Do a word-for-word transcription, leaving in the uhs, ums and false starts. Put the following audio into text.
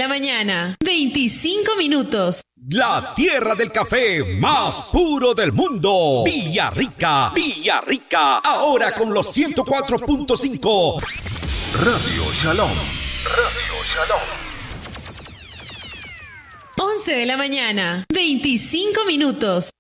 la mañana, veinticinco minutos. La tierra del café más puro del mundo. Villarrica, Villarrica. Ahora con los ciento cuatro punto cinco. Radio Shalom. Radio Shalom. once de la mañana, veinticinco minutos.